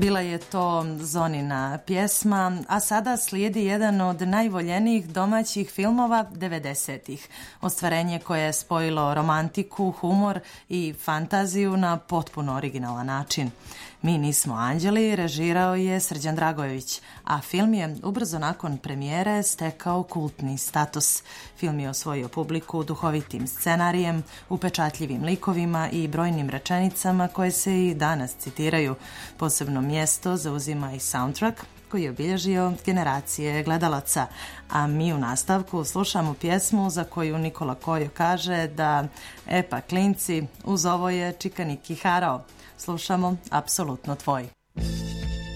Bila je to Zonina pjesma, a sada slijedi jedan od najvoljenijih domaćih filmova 90-ih. Ostvarenje koje je spojilo romantiku, humor i fantaziju na potpuno originalan način. Mi nismo anđeli režirao je Srđan Dragojević, a film je ubrzo nakon premijere stekao kultni status. Film je osvojio publiku duhovitim scenarijem, upečatljivim likovima i brojnim rečenicama koje se i danas citiraju. Posebno mjesto zauzima i soundtrack koji je obilježio generacije gledalaca, a mi u nastavku slušamo pjesmu za koju Nikola Kojo kaže da pa klinci, uz ovo je Čika Niki harao. Slušamo Apsolutno tvoj.